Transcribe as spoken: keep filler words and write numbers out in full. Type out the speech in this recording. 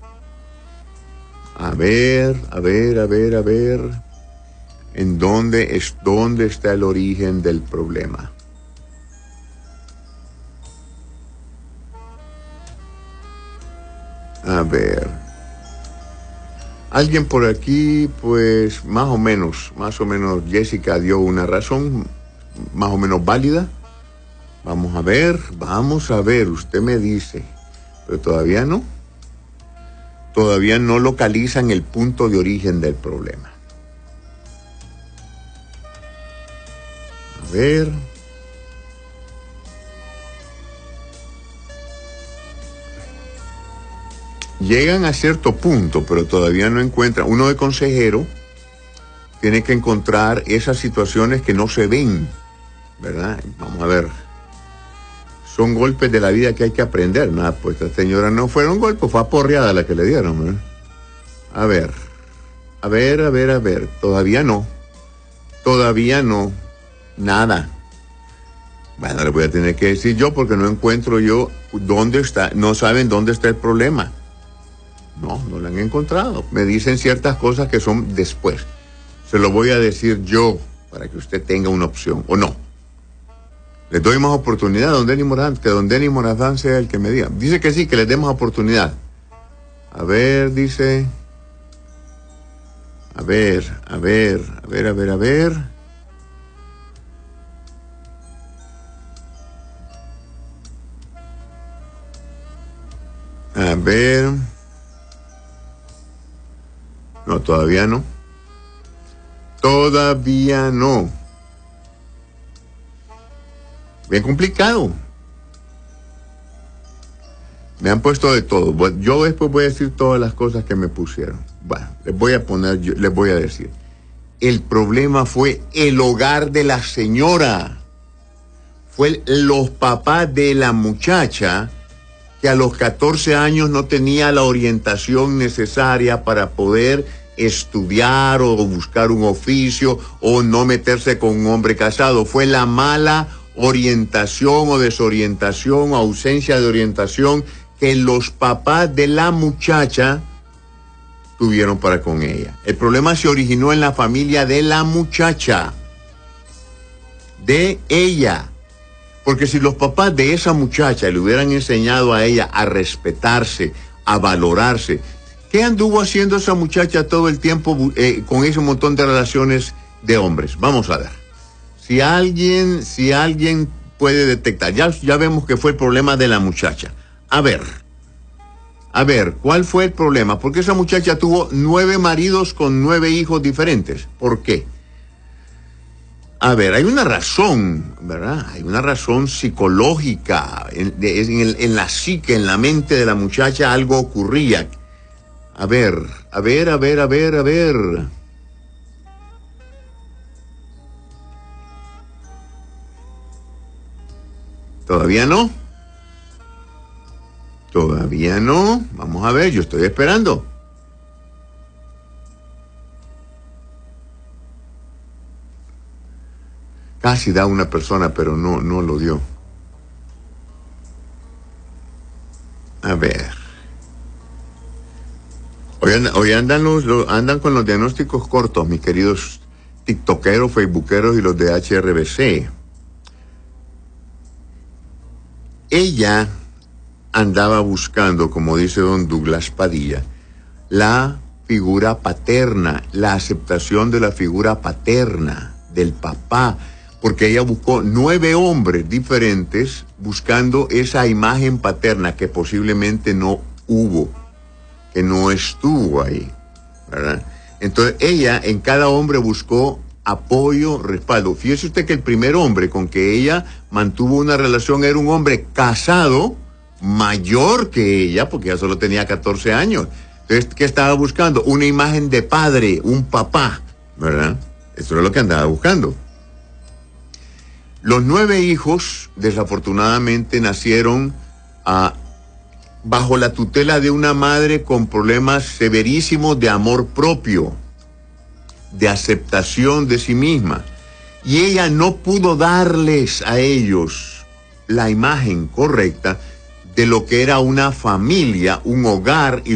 A ver, a ver, a ver, a ver. ¿En dónde es dónde está el origen del problema? A ver. Alguien por aquí, pues, más o menos, más o menos, Jessica dio una razón, más o menos válida. Vamos a ver, vamos a ver, usted me dice, pero todavía no. Todavía no localizan el punto de origen del problema. A ver. Llegan a cierto punto, pero todavía no encuentran. Uno de consejero tiene que encontrar esas situaciones que no se ven, ¿verdad? Vamos a ver. Son golpes de la vida que hay que aprender. Nada, pues esta señora no fueron golpes, fue aporreada la que le dieron, ¿verdad? A ver, a ver, a ver, a ver. Todavía no. Todavía no. Nada. Bueno, le voy a tener que decir yo porque no encuentro yo dónde está. No saben dónde está el problema. No, no lo han encontrado. Me dicen ciertas cosas que son después. Se lo voy a decir yo para que usted tenga una opción, ¿o no? Les doy más oportunidad a don Denis Morazán, que don Denis Morazán sea el que me diga. Dice que sí, que les demos oportunidad. A ver, dice. A ver, a ver, a ver, a ver, a ver. A ver. No, todavía no. Todavía no. Bien complicado. Me han puesto de todo. Yo después voy a decir todas las cosas que me pusieron. Bueno, les voy a poner, yo, les voy a decir. El problema fue el hogar de la señora. Fue los papás de la muchacha que a los catorce años no tenía la orientación necesaria para poder estudiar o buscar un oficio o no meterse con un hombre casado. Fue la mala orientación o desorientación o ausencia de orientación que los papás de la muchacha tuvieron para con ella. El problema se originó en la familia de la muchacha, de ella. Porque si los papás de esa muchacha le hubieran enseñado a ella a respetarse, a valorarse, ¿qué anduvo haciendo esa muchacha todo el tiempo eh, con ese montón de relaciones de hombres? Vamos a ver. Si alguien, si alguien puede detectar, ya, ya vemos que fue el problema de la muchacha. A ver, a ver, ¿cuál fue el problema? Porque esa muchacha tuvo nueve maridos con nueve hijos diferentes. ¿Por qué? A ver, hay una razón, ¿verdad? Hay una razón psicológica. En, en, el, en la psique, en la mente de la muchacha algo ocurría. A ver, a ver, a ver, a ver, a ver. ¿Todavía no? Todavía no. Vamos a ver, yo estoy esperando. Casi da una persona, pero no, no lo dio. A ver. Hoy, andan, hoy andan, los, los, andan con los diagnósticos cortos, mis queridos tiktokeros, facebookeros y los de H R B C. Ella andaba buscando, como dice don Douglas Padilla, la figura paterna, la aceptación de la figura paterna, del papá, porque ella buscó nueve hombres diferentes buscando esa imagen paterna que posiblemente no hubo, que no estuvo ahí, ¿verdad? Entonces ella en cada hombre buscó apoyo, respaldo. Fíjese usted que el primer hombre con que ella mantuvo una relación era un hombre casado, mayor que ella, porque ella solo tenía catorce años. Entonces, ¿qué estaba buscando? Una imagen de padre, un papá, ¿verdad? Eso es lo que andaba buscando. Los nueve hijos, desafortunadamente, nacieron a, bajo la tutela de una madre con problemas severísimos de amor propio, de aceptación de sí misma. Y ella no pudo darles a ellos la imagen correcta de lo que era una familia, un hogar y